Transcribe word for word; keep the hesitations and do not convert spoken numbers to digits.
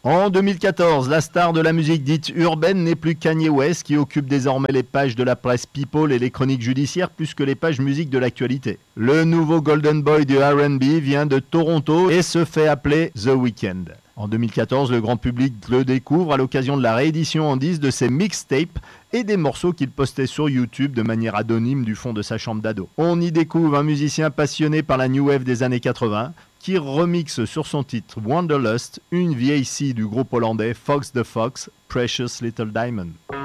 En deux mille quatorze, la star de la musique dite urbaine n'est plus Kanye West qui occupe désormais les pages de la presse People et les chroniques judiciaires plus que les pages musique de l'actualité. Le nouveau Golden Boy du R and B vient de Toronto et se fait appeler The Weeknd. En deux mille quatorze, le grand public le découvre à l'occasion de la réédition en disque de ses mixtapes et des morceaux qu'il postait sur YouTube de manière anonyme du fond de sa chambre d'ado. On y découvre un musicien passionné par la New Wave des années quatre-vingts qui remixe sur son titre Wanderlust une vieille scie du groupe hollandais Fox the Fox, Precious Little Diamond.